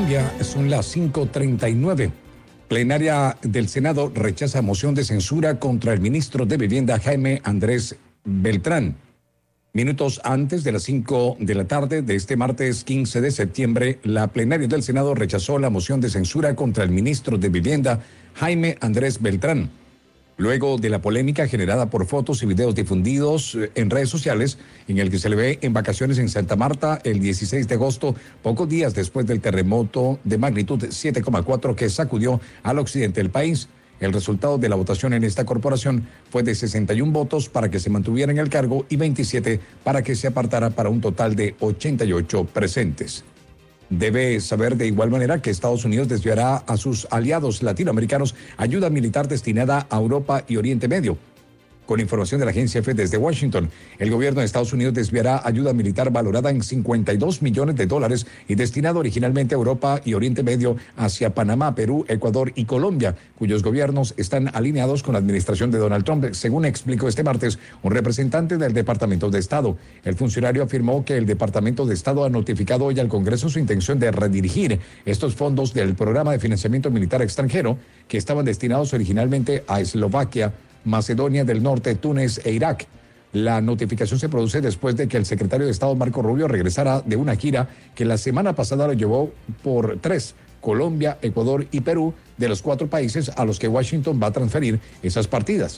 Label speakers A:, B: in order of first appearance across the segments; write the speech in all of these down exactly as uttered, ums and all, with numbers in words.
A: Colombia, son las cinco treinta y nueve. Plenaria del Senado rechaza moción de censura contra el ministro de Vivienda Jaime Andrés Beltrán. Minutos antes de las cinco de la tarde de este martes quince de septiembre, la plenaria del Senado rechazó la moción de censura contra el ministro de Vivienda Jaime Andrés Beltrán. Luego de la polémica generada por fotos y videos difundidos en redes sociales, en el que se le ve en vacaciones en Santa Marta el dieciséis de agosto, pocos días después del terremoto de magnitud siete coma cuatro que sacudió al occidente del país. El resultado de la votación en esta corporación fue de sesenta y uno votos para que se mantuviera en el cargo y veintisiete para que se apartara, para un total de ochenta y ocho presentes. Debe saber de igual manera que Estados Unidos desviará a sus aliados latinoamericanos ayuda militar destinada a Europa y Oriente Medio. Con información de la agencia F desde Washington, el gobierno de Estados Unidos desviará ayuda militar valorada en cincuenta y dos millones de dólares y destinado originalmente a Europa y Oriente Medio hacia Panamá, Perú, Ecuador y Colombia, cuyos gobiernos están alineados con la administración de Donald Trump, según explicó este martes un representante del Departamento de Estado. El funcionario afirmó que el Departamento de Estado ha notificado hoy al Congreso su intención de redirigir estos fondos del programa de financiamiento militar extranjero, que estaban destinados originalmente a Eslovaquia, Macedonia del Norte, Túnez e Irak. La notificación se produce después de que el secretario de Estado Marco Rubio regresara de una gira que la semana pasada lo llevó por tres, Colombia, Ecuador y Perú, de los cuatro países a los que Washington va a transferir esas partidas.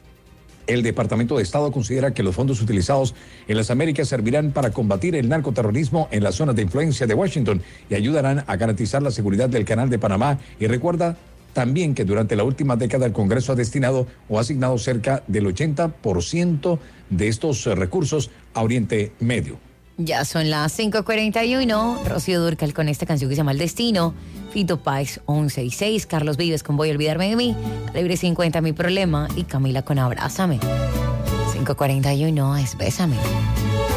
A: El Departamento de Estado considera que los fondos utilizados en las Américas servirán para combatir el narcoterrorismo en las zonas de influencia de Washington y ayudarán a garantizar la seguridad del Canal de Panamá, y recuerda también que durante la última década el Congreso ha destinado o asignado cerca del ochenta por ciento de estos recursos a Oriente Medio.
B: Ya son las cinco cuarenta y uno. Rocío Dúrcal con esta canción que se llama El Destino. Fito Páez, once y seis. Carlos Vives con Voy a olvidarme de mí. Libre cincuenta, Mi Problema. Y Camila con Abrázame. cinco cuarenta y uno es Bésame.